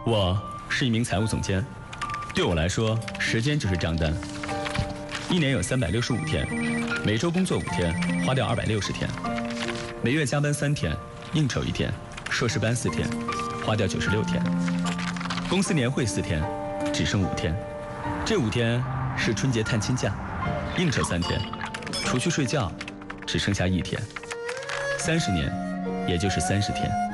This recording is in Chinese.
我是一名财务总监，对我来说，时间就是账单。一年有365天，每周工作5天，花掉260天；每月加班3天，应酬1天，硕士班4天，花掉96天；公司年会4天，只剩5天。这5天是春节探亲假，应酬3天，除去睡觉，只剩下1天。30年，也就是30天。